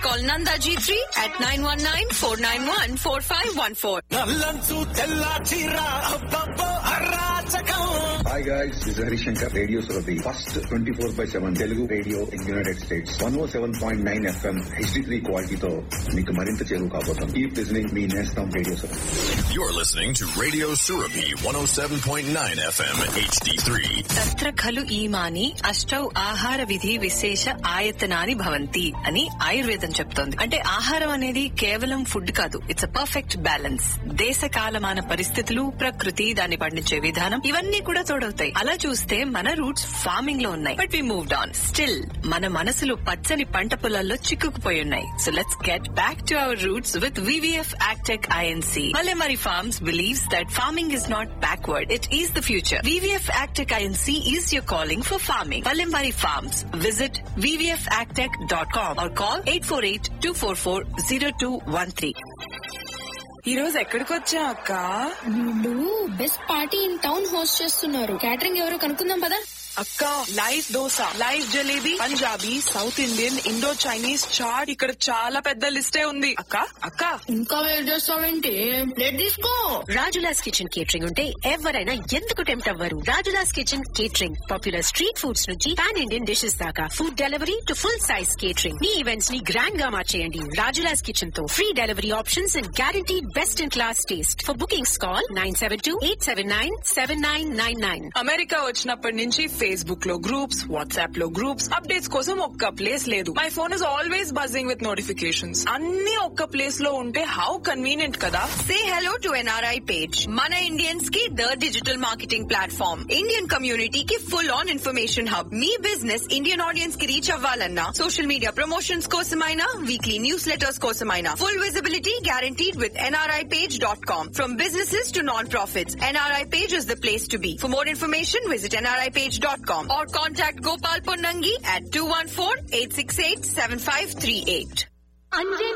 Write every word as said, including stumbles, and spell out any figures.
Call Nanda G three at nine one nine, four nine one, four five one four. Hi guys, this is Harishankar, Radio Surabhi. First twenty-four by seven Telugu radio in United States. one oh seven point nine F M H D three quality తో మీకు మరింత చేరువ కాబోతాం. Keep listening మీ నేస్తం Radio Surabhi. You're listening to Radio Surabhi one oh seven point nine F M H D three. తత్ర ఖలు ఈమాని అష్టౌ ఆహార విధి విశేష ఆయతనాని భవంతి అని ఆయుర్వేదం చెప్తోంది. అంటే ఆహారం అనేది కేవలం ఫుడ్ కాదు, ఇట్స్ అ పర్ఫెక్ట్ బ్యాలెన్స్. దేశ కాలమాన పరిస్థితులు, ప్రకృతి, దాన్ని పండించే విధానం, ఇవన్నీ కూడా తోడవుతాయి. అలా చూస్తే మన రూట్స్ ఫార్మింగ్ లో ఉన్నాయి, but we moved on. Still మన మనసులు పచ్చని పంట పొలాల్లో చిక్కుకుపోయి ఉన్నాయి. So let's get back to our roots with V V F Agtech I N C. Valemari Farms believes that farming is not backward, it is the future. V V F Agtech I N C is your calling for farming. Valemari Farms. Visit v v f agtech dot com or call eight four eight, two four four, zero two one three. ఈ రోజు ఎక్కడికి వచ్చా అక్క? వీళ్ళు best party in town host చేస్తున్నారు. Catering ఎవరో కనుక్కుందాం పదా. అక్క, live dosa, live jalebi, Punjabi, south Indian, Indo Chinese, chat, ఇక్కడ చాలా పెద్ద లిస్టే ఉంది. అక్క అక్క ఇంకా వెయిట్ చేస్తావేంటి? ప్లేట్ తీసుకో. రాజులాస్ కిచెన్ కేటరింగ్ ఉంటే ఎవరైనా ఎందుకు టెంప్ట్ అవ్వరు? Rajula's kitchen catering popular street foods నుంచి పాన్ ఇండియన్ డిషెస్ దాకా, food delivery to full size catering. Me events ని గ్రాండ్ గా మార్చేయండి రాజులాస్ కిచెన్ తో. Free delivery options and guarantee best in class taste. For bookings call nine seven two, eight seven nine, seven nine nine nine. America వచ్చినప్పటి నుంచి Facebook లో groups, WhatsApp లో groups, updates కోసం ఒక్క ప్లేస్ లేదు. My phone is always buzzing with notifications. అన్ని ఒక్క place లో ఉంటే హౌ కన్వీనియంట్ కదా. Say hello to N R I page. Mana Indians की the digital marketing platform. Indian community की full on information hub. Me business Indian audience की reach అవ్వాలన్నా, social media promotions కోసమైనా, weekly newsletters కోసమైనా, full visibility guaranteed with N R I page dot com. From businesses to non-profits, N R I page is the place to be. For more information, visit N R I page dot com or contact Gopal Ponnangi at two one four, eight six eight, seven five three eight.